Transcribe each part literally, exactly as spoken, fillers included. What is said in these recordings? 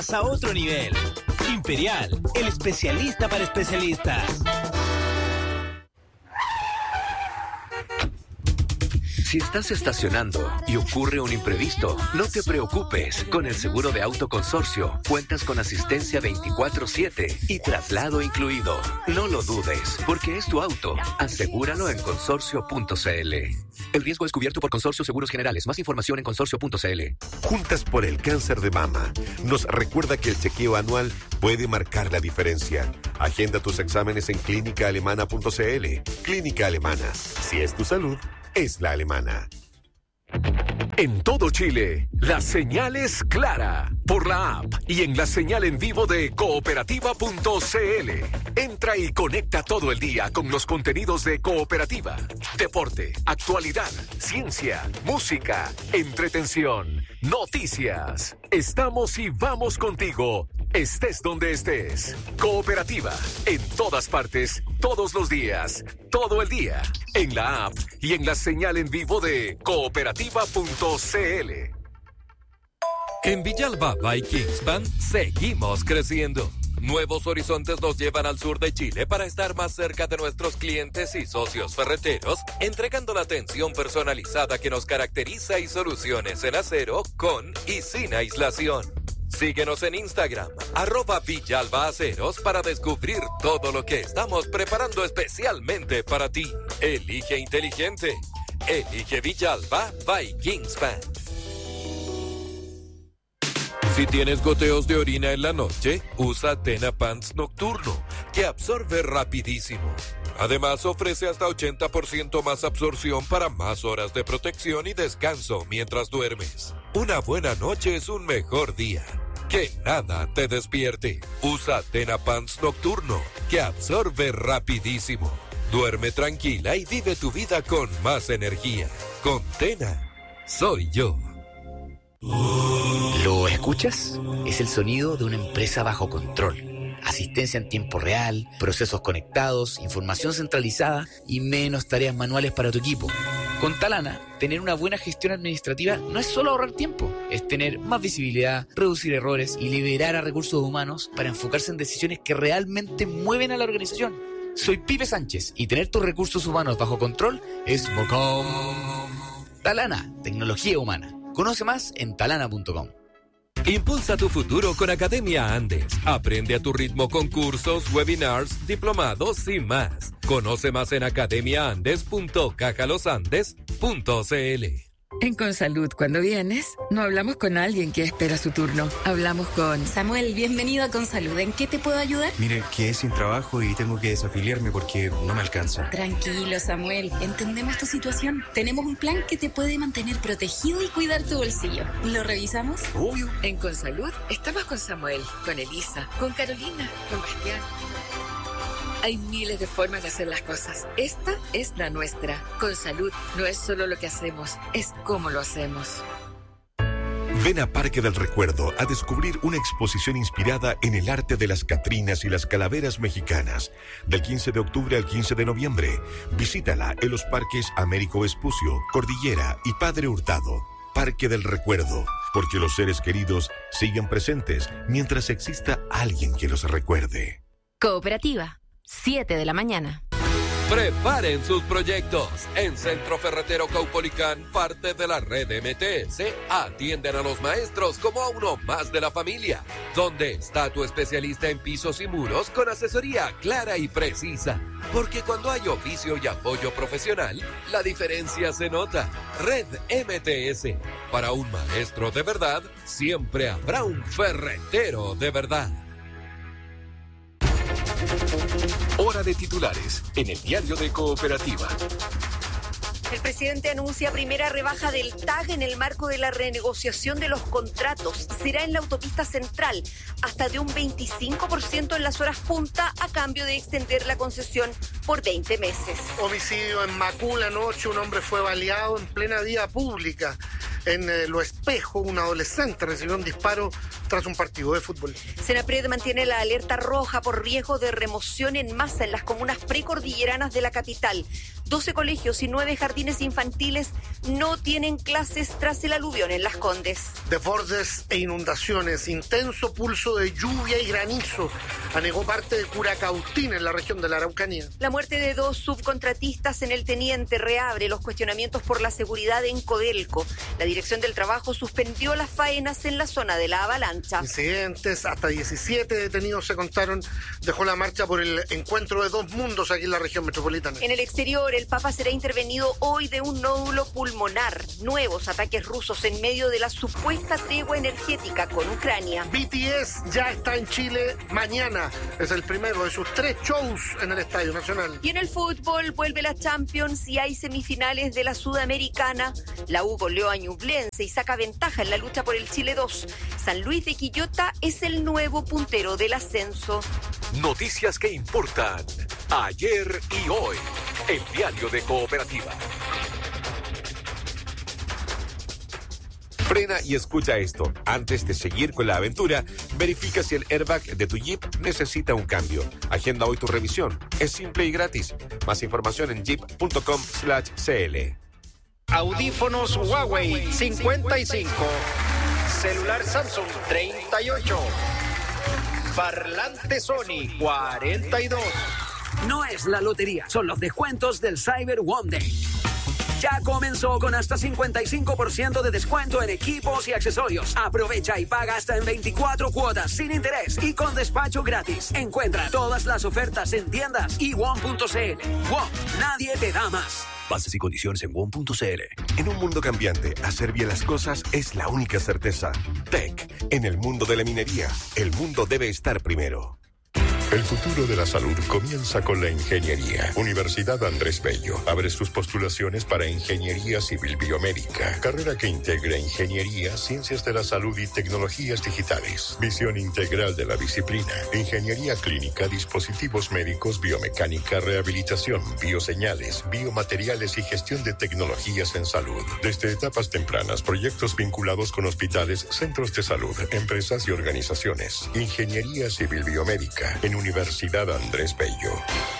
ventas a otro nivel. Imperial, el especialista para especialistas. Si estás estacionando y ocurre un imprevisto, no te preocupes. Con el seguro de auto Consorcio, cuentas con asistencia veinticuatro siete y traslado incluido. No lo dudes, porque es tu auto. Asegúralo en consorcio punto c l. El riesgo es cubierto por Consorcio Seguros Generales. Más información en consorcio punto c l. Juntas por el cáncer de mama nos recuerda que el chequeo anual puede marcar la diferencia. Agenda tus exámenes en clínica alemana punto c l. Clínica Alemana. Si es tu salud, es la alemana. En todo Chile, la señal es clara por la app y en la señal en vivo de cooperativa punto c l. Entra y conecta todo el día con los contenidos de Cooperativa. Deporte, actualidad, ciencia, música, entretención, noticias. Estamos y vamos contigo, estés donde estés. Cooperativa, en todas partes, todos los días, todo el día, en la app y en la señal en vivo de cooperativa punto c l. En Villalba by Kingspan seguimos creciendo. Nuevos horizontes nos llevan al sur de Chile para estar más cerca de nuestros clientes y socios ferreteros, entregando la atención personalizada que nos caracteriza y soluciones en acero con y sin aislación. Síguenos en Instagram, arroba Villalba Aceros, para descubrir todo lo que estamos preparando especialmente para ti. Elige inteligente. Elige Villalba by Kingspan. Si tienes goteos de orina en la noche, usa Tena Pants Nocturno, que absorbe rapidísimo. Además, ofrece hasta ochenta por ciento más absorción para más horas de protección y descanso mientras duermes. Una buena noche es un mejor día. Que nada te despierte. Usa Tena Pants Nocturno, que absorbe rapidísimo. Duerme tranquila y vive tu vida con más energía. Con Tena, soy yo. ¿Lo escuchas? Es el sonido de una empresa bajo control. Asistencia en tiempo real, procesos conectados, información centralizada y menos tareas manuales para tu equipo. Con Talana, tener una buena gestión administrativa no es solo ahorrar tiempo, es tener más visibilidad, reducir errores y liberar a recursos humanos para enfocarse en decisiones que realmente mueven a la organización. Soy Pipe Sánchez y tener tus recursos humanos bajo control es bacán. Talana, tecnología humana. Conoce más en talana punto com. Impulsa tu futuro con Academia Andes. Aprende a tu ritmo con cursos, webinars, diplomados y más. Conoce más en academia andes punto caja los andes punto c l. En Consalud, cuando vienes, no hablamos con alguien que espera su turno. Hablamos con... Samuel, bienvenido a Consalud. ¿En qué te puedo ayudar? Mire, quedé sin trabajo y tengo que desafiliarme porque no me alcanza. Tranquilo, Samuel. Entendemos tu situación. Tenemos un plan que te puede mantener protegido y cuidar tu bolsillo. ¿Lo revisamos? Obvio. En Consalud, estamos con Samuel, con Elisa, con Carolina, con Bastián. Hay miles de formas de hacer las cosas. Esta es la nuestra. Consalud no es solo lo que hacemos, es cómo lo hacemos. Ven a Parque del Recuerdo a descubrir una exposición inspirada en el arte de las catrinas y las calaveras mexicanas. Del quince de octubre al quince de noviembre. Visítala en los parques Américo Vespucio, Cordillera y Padre Hurtado. Parque del Recuerdo, porque los seres queridos siguen presentes mientras exista alguien que los recuerde. Cooperativa. siete de la mañana. Preparen sus proyectos. En Centro Ferretero Caupolicán, parte de la red M T S, atienden a los maestros como a uno más de la familia. ¿Dónde está tu especialista en pisos y muros con asesoría clara y precisa? Porque cuando hay oficio y apoyo profesional, la diferencia se nota. Red M T S. Para un maestro de verdad, siempre habrá un ferretero de verdad. Hora de titulares en el diario de Cooperativa. El presidente anuncia primera rebaja del T A G en el marco de la renegociación de los contratos. Será en la autopista central, hasta de un veinticinco por ciento en las horas punta, a cambio de extender la concesión por veinte meses. Homicidio en Macul anoche, un hombre fue baleado en plena vía pública. En eh, Lo Espejo, un adolescente recibió un disparo tras un partido de fútbol. Senapred mantiene la alerta roja por riesgo de remoción en masa en las comunas precordilleranas de la capital. doce colegios y nueve jardines infantiles no tienen clases tras el aluvión en Las Condes. Desbordes e inundaciones, intenso pulso de lluvia y granizo anegó parte de Curacautín en la región de la Araucanía. La muerte de dos subcontratistas en el Teniente reabre los cuestionamientos por la seguridad en Codelco. La Dirección del Trabajo suspendió las faenas en la zona de la avalancha. Incidentes, hasta diecisiete detenidos se contaron, dejó la marcha por el encuentro de dos mundos aquí en la región metropolitana. En el exterior, el Papa será intervenido hoy de un nódulo pulmonar. Nuevos ataques rusos en medio de la supuesta tregua energética con Ucrania. B T S ya está en Chile mañana. Es el primero de sus tres shows en el Estadio Nacional. Y en el fútbol vuelve la Champions y hay semifinales de la Sudamericana. La U goleó a Ñublense y saca ventaja en la lucha por el Chile dos. San Luis de Quillota es el nuevo puntero del ascenso. Noticias que importan ayer y hoy. El diario de Cooperativa. Frena y escucha esto. Antes de seguir con la aventura, verifica si el airbag de tu Jeep necesita un cambio. Agenda hoy tu revisión. Es simple y gratis. Más información en jeep punto com slash c l. Audífonos Huawei cincuenta y cinco. Celular Samsung treinta y ocho. Parlante Sony cuarenta y dos. No es la lotería, son los descuentos del Cyber One Day. Ya comenzó con hasta cincuenta y cinco por ciento de descuento en equipos y accesorios. Aprovecha y paga hasta en veinticuatro cuotas sin interés y con despacho gratis. Encuentra todas las ofertas en tiendas y one punto c l. One, nadie te da más. Bases y condiciones en one punto c l. En un mundo cambiante, hacer bien las cosas es la única certeza. Tech, en el mundo de la minería, el mundo debe estar primero. El futuro de la salud comienza con la ingeniería. Universidad Andrés Bello abre sus postulaciones para Ingeniería Civil Biomédica, carrera que integra ingeniería, ciencias de la salud y tecnologías digitales. Visión integral de la disciplina. Ingeniería clínica, dispositivos médicos, biomecánica, rehabilitación, bioseñales, biomateriales y gestión de tecnologías en salud. Desde etapas tempranas, proyectos vinculados con hospitales, centros de salud, empresas y organizaciones. Ingeniería Civil Biomédica en Universidad Andrés Bello.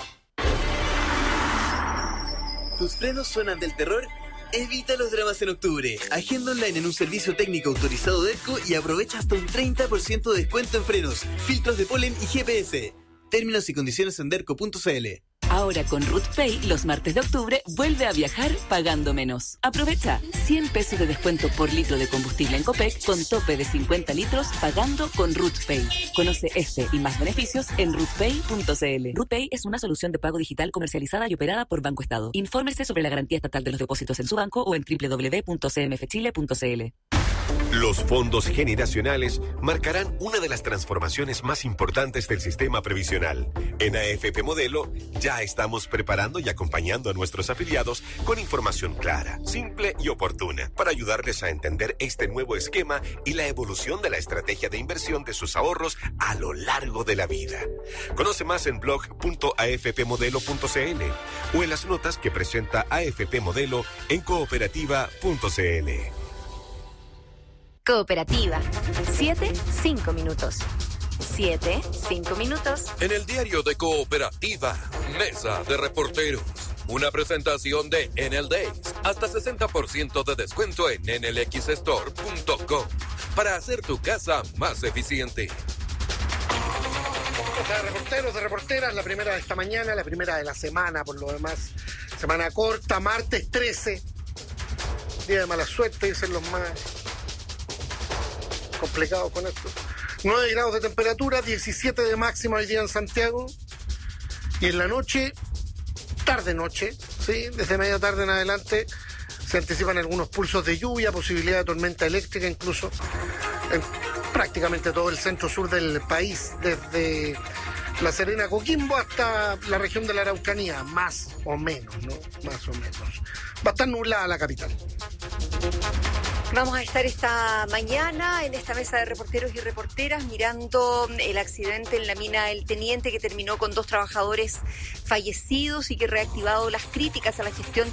¿Tus frenos suenan del terror? Evita los dramas en octubre. Agenda online en un servicio técnico autorizado de ERCO y aprovecha hasta un treinta por ciento de descuento en frenos, filtros de polen y G P S. Términos y condiciones en derco punto c l. Ahora con RootPay, los martes de octubre, vuelve a viajar pagando menos. Aprovecha cien pesos de descuento por litro de combustible en Copec con tope de cincuenta litros pagando con RootPay. Conoce este y más beneficios en root pay punto c l. RootPay es una solución de pago digital comercializada y operada por Banco Estado. Infórmese sobre la garantía estatal de los depósitos en su banco o en doble u doble u doble u punto c m f chile punto c l. Los fondos generacionales marcarán una de las transformaciones más importantes del sistema previsional. En A F P Modelo ya estamos preparando y acompañando a nuestros afiliados con información clara, simple y oportuna para ayudarles a entender este nuevo esquema y la evolución de la estrategia de inversión de sus ahorros a lo largo de la vida. Conoce más en blog punto a f p modelo punto c l o en las notas que presenta A F P Modelo en cooperativa punto c l. Cooperativa. Siete, cinco minutos. Siete, cinco minutos. En el diario de Cooperativa, Mesa de Reporteros. Una presentación de N L Days. Hasta sesenta por ciento de descuento en n l x store punto com para hacer tu casa más eficiente. De reporteros, de reporteras, la primera de esta mañana, la primera de la semana, por lo demás. Semana corta, martes trece. Día de mala suerte, dicen los más complicado con esto. nueve grados de temperatura, diecisiete de máxima hoy día en Santiago. Y en la noche, tarde-noche, ¿sí? Desde media tarde en adelante se anticipan algunos pulsos de lluvia, posibilidad de tormenta eléctrica incluso en prácticamente todo el centro-sur del país, desde La Serena, Coquimbo hasta la región de la Araucanía, más o menos, ¿no? Más o menos. Va a estar nublada la capital. Vamos a estar esta mañana en esta mesa de reporteros y reporteras mirando el accidente en la mina El Teniente que terminó con dos trabajadores fallecidos y que ha reactivado las críticas a la gestión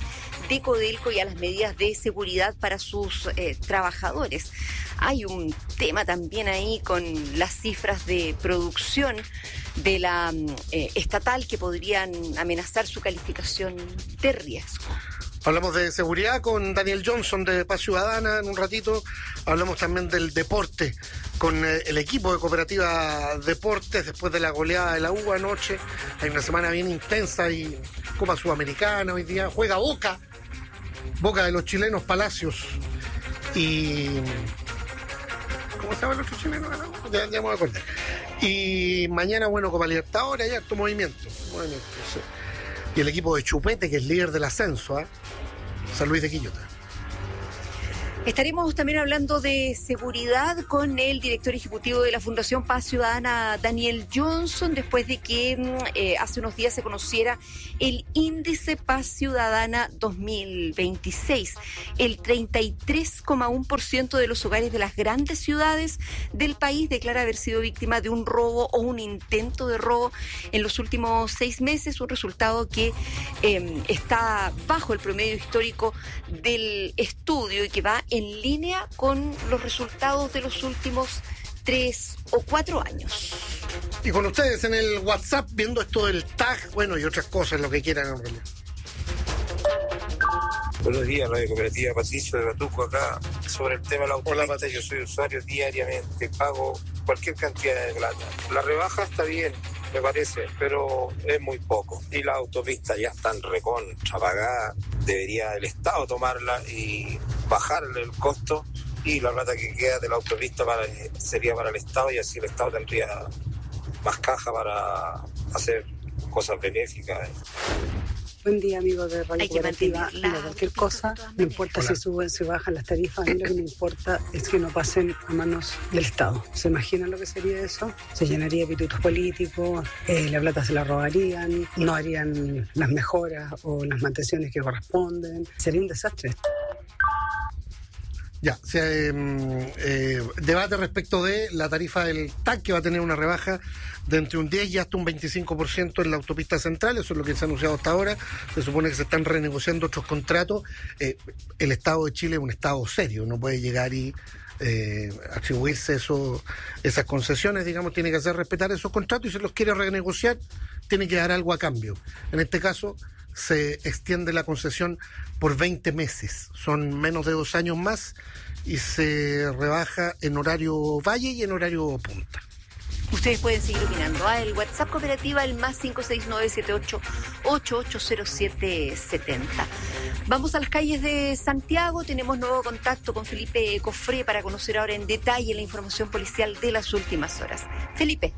de Codelco y a las medidas de seguridad para sus eh, trabajadores. Hay un tema también ahí con las cifras de producción de la eh, estatal que podrían amenazar su calificación de riesgo. Hablamos de seguridad con Daniel Johnson de Paz Ciudadana en un ratito. Hablamos también del deporte con eh, el equipo de Cooperativa Deportes después de la goleada de la U anoche. Hay una semana bien intensa y Copa Sudamericana hoy día. Juega Boca, Boca de los chilenos Palacios y... ¿Cómo se llama el otro chileno? Ya, ya me voy a acordar. Y mañana, bueno, Copa Libertadores, hay harto movimiento. movimiento sí. Y el equipo de Chupete, que es líder del ascenso, ¿eh? San Luis de Quillota. Estaremos también hablando de seguridad con el director ejecutivo de la Fundación Paz Ciudadana, Daniel Johnson, después de que eh, hace unos días se conociera el índice Paz Ciudadana dos mil veintiséis. El treinta y tres coma uno por ciento de los hogares de las grandes ciudades del país declara haber sido víctima de un robo o un intento de robo en los últimos seis meses, un resultado que eh, está bajo el promedio histórico del estudio y que va en línea con los resultados de los últimos tres o cuatro años. Y con ustedes en el WhatsApp viendo esto del tag, bueno, y otras cosas, lo que quieran en realidad. Buenos días, Radio Cooperativa, Patricio de Batuco acá. Sobre el tema de la autopista, yo soy usuario diariamente, pago cualquier cantidad de plata. La rebaja está bien, me parece, pero es muy poco. Y las autopistas ya están recontra pagadas, debería el Estado tomarla y bajarle el costo, y la plata que queda de la autopista para, sería para el Estado, y así el Estado tendría más caja para hacer cosas benéficas. Buen día, amigos de Radio Cooperativa. Mira, cualquier cosa, no importa si suben, si bajan las tarifas, a mí lo que me importa es que no pasen a manos del Estado. ¿Se imaginan lo que sería eso? Se llenaría de pitutos políticos, eh, la plata se la robarían, no harían las mejoras o las mantenciones que corresponden. Sería un desastre. Ya, se eh, eh, debate respecto de la tarifa del T A C, que va a tener una rebaja de entre un diez y hasta un veinticinco por ciento en la autopista central. Eso es lo que se ha anunciado hasta ahora. Se supone que se están renegociando otros contratos. Eh, el Estado de Chile es un Estado serio, no puede llegar y eh, atribuirse eso, esas concesiones, digamos, tiene que hacer respetar esos contratos, y si los quiere renegociar, tiene que dar algo a cambio. En este caso, se extiende la concesión por veinte meses, son menos de dos años más, y se rebaja en horario valle y en horario punta. Ustedes pueden seguir opinando. Ah, el WhatsApp Cooperativa, el más cinco seis nueve siete ocho ocho ocho cero siete siete cero. Vamos a las calles de Santiago. Tenemos nuevo contacto con Felipe Cofré para conocer ahora en detalle la información policial de las últimas horas. Felipe.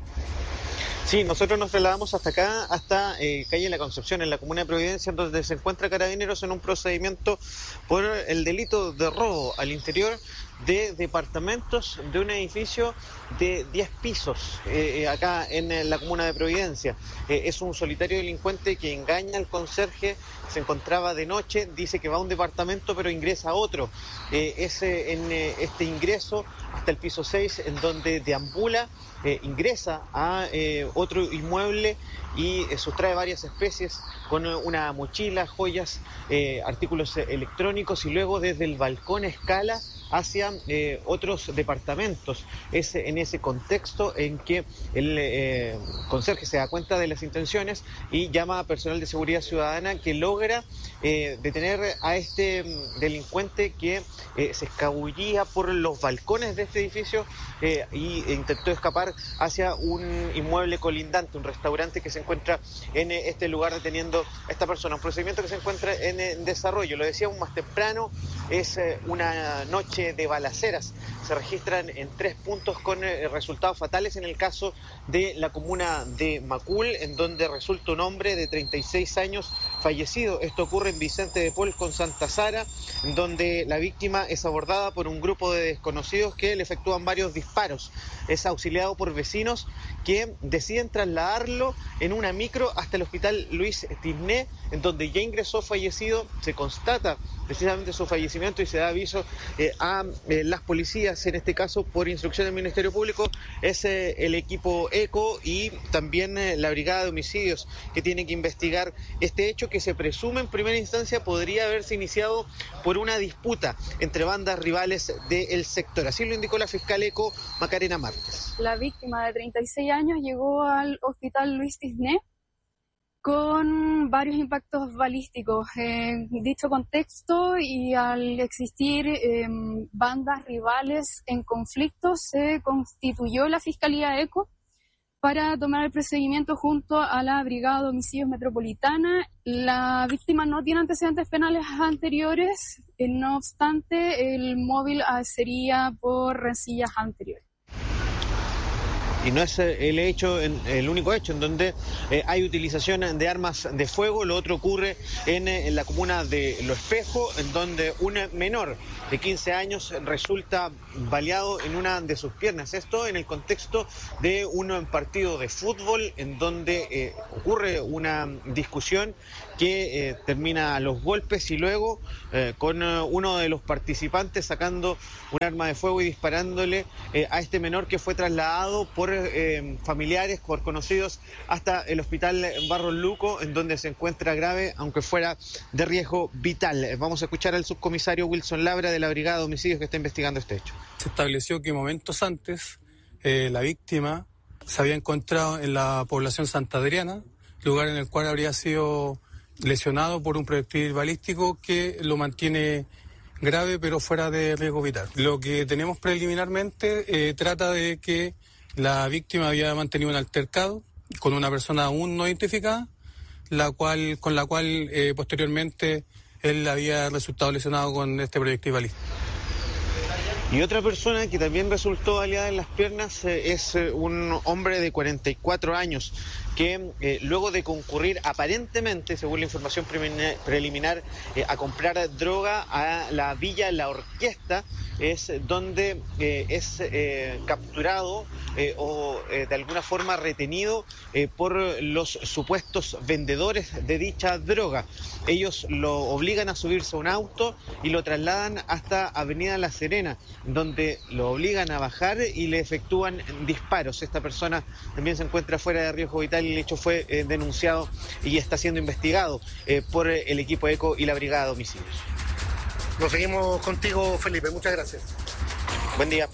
Sí, nosotros nos trasladamos hasta acá, hasta eh, calle La Concepción, en la comuna de Providencia, donde se encuentra Carabineros en un procedimiento por el delito de robo al interior de departamentos de un edificio de diez pisos, eh, acá en la comuna de Providencia. Eh, es un solitario delincuente que engaña al conserje, se encontraba de noche, dice que va a un departamento pero ingresa a otro. Eh, es eh, en eh, este ingreso hasta el piso seis, en donde deambula, eh, ingresa a eh, otro inmueble y eh, sustrae varias especies con una mochila, joyas, eh, artículos electrónicos, y luego desde el balcón escala hacia eh, otros departamentos. Es en ese contexto en que el eh, conserje se da cuenta de las intenciones y llama a personal de seguridad ciudadana, que logra eh, detener a este delincuente que eh, se escabullía por los balcones de este edificio eh, y e intentó escapar hacia un inmueble colindante, un restaurante que se encuentra en eh, este lugar, deteniendo a esta persona. Un procedimiento que se encuentra en, en desarrollo. Lo decíamos más temprano, es eh, una noche de balaceras. Se registran en tres puntos con eh, resultados fatales en el caso de la comuna de Macul, en donde resulta un hombre de treinta y seis años fallecido. Esto ocurre en Vicente de Paul con Santa Sara, en donde la víctima es abordada por un grupo de desconocidos que le efectúan varios disparos. Es auxiliado por vecinos que deciden trasladarlo en una micro hasta el hospital Luis Tisné, en donde ya ingresó fallecido. Se constata precisamente su fallecimiento y se da aviso eh, a eh, las policías, en este caso por instrucción del Ministerio Público, es eh, el equipo ECO y también eh, la Brigada de Homicidios, que tiene que investigar este hecho, que que se presume en primera instancia podría haberse iniciado por una disputa entre bandas rivales del sector. Así lo indicó la fiscal ECO, Macarena Márquez. La víctima de treinta y seis años llegó al hospital Luis Cisné con varios impactos balísticos. En dicho contexto y al existir eh, bandas rivales en conflicto, se constituyó la Fiscalía ECO para tomar el procedimiento junto a la Brigada de Homicidios Metropolitana. La víctima no tiene antecedentes penales anteriores, eh, no obstante, el móvil sería por rencillas anteriores. Y no es el hecho, el único hecho en donde eh, hay utilización de armas de fuego. Lo otro ocurre en, en la comuna de Lo Espejo, en donde un menor de quince años resulta baleado en una de sus piernas. Esto en el contexto de un partido de fútbol en donde eh, ocurre una discusión que eh, termina a los golpes y luego eh, con eh, uno de los participantes sacando un arma de fuego y disparándole eh, a este menor, que fue trasladado por eh, familiares, por conocidos, hasta el hospital Barros Luco, en donde se encuentra grave, aunque fuera de riesgo vital. Vamos a escuchar al subcomisario Wilson Labra de la Brigada de Homicidios, que está investigando este hecho. Se estableció que momentos antes eh, la víctima se había encontrado en la población Santa Adriana, lugar en el cual habría sido lesionado por un proyectil balístico que lo mantiene grave pero fuera de riesgo vital. Lo que tenemos preliminarmente eh, trata de que la víctima había mantenido un altercado con una persona aún no identificada, la cual, con la cual eh, posteriormente él había resultado lesionado con este proyectil balístico. Y otra persona que también resultó baleada en las piernas eh, es eh, un hombre de cuarenta y cuatro años que eh, luego de concurrir aparentemente, según la información preliminar, eh, a comprar droga a la Villa La Orquesta, es donde eh, es eh, capturado eh, o eh, de alguna forma retenido eh, por los supuestos vendedores de dicha droga. Ellos lo obligan a subirse a un auto y lo trasladan hasta Avenida La Serena, donde lo obligan a bajar y le efectúan disparos. Esta persona también se encuentra fuera de riesgo vital y el hecho fue eh, denunciado y está siendo investigado eh, por el equipo ECO y la Brigada de Homicidios. Nos seguimos contigo, Felipe. Muchas gracias. Buen día.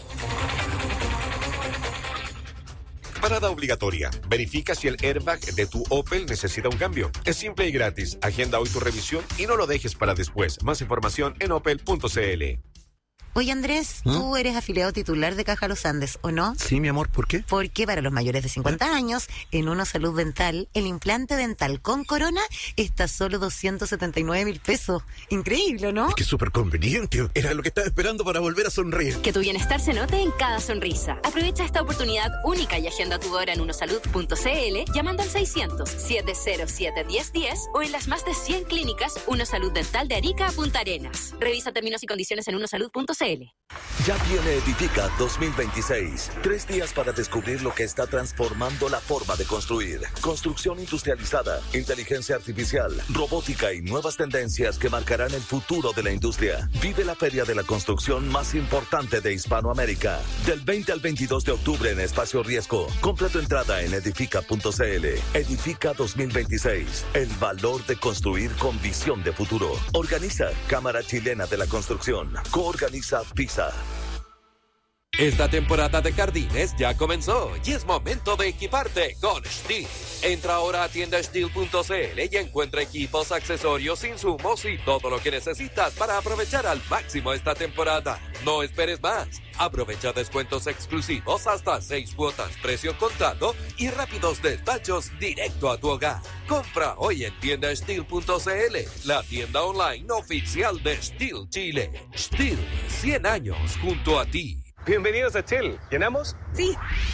Parada obligatoria. Verifica si el airbag de tu Opel necesita un cambio. Es simple y gratis. Agenda hoy tu revisión y no lo dejes para después. Más información en opel punto c l. Oye, Andrés, ¿Mm? Tú eres afiliado titular de Caja Los Andes, ¿o no? Sí, mi amor, ¿por qué? Porque para los mayores de cincuenta ¿Eh? años, en Uno Salud Dental, el implante dental con corona está solo doscientos setenta y nueve mil pesos. Increíble, ¿no? Es que es súper conveniente. Era lo que estaba esperando para volver a sonreír. Que tu bienestar se note en cada sonrisa. Aprovecha esta oportunidad única y agenda tu hora en unosalud punto c l llamando al seiscientos, setecientos siete, diez diez o en las más de cien clínicas Uno Salud Dental de Arica a Punta Arenas. Revisa términos y condiciones en unosalud punto c l. Ya viene Edifica dos mil veintiséis. Tres días para descubrir lo que está transformando la forma de construir. Construcción industrializada, inteligencia artificial, robótica y nuevas tendencias que marcarán el futuro de la industria. Vive la feria de la construcción más importante de Hispanoamérica. Del veinte al veintidós de octubre en Espacio Riesgo. Compra tu entrada en edifica punto c l. Edifica dos mil veintiséis. El valor de construir con visión de futuro. Organiza Cámara Chilena de la Construcción. Coorganiza PISA. Esta temporada de jardines ya comenzó y es momento de equiparte con Stihl. Entra ahora a tienda stihl punto c l y encuentra equipos, accesorios, insumos y todo lo que necesitas para aprovechar al máximo esta temporada. No esperes más. Aprovecha descuentos exclusivos hasta seis cuotas, precio contado y rápidos despachos directo a tu hogar. Compra hoy en tienda stihl punto c l, la tienda online oficial de Stihl Chile. Stihl, cien años junto a ti. Bienvenidos a Stihl. ¿Llenamos? Sí.